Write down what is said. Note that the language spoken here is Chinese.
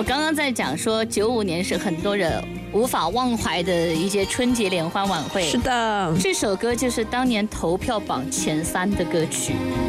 我刚刚在讲说，95年是很多人无法忘怀的一些春节联欢晚会。 是的， 这首歌就是当年投票榜前3的歌曲。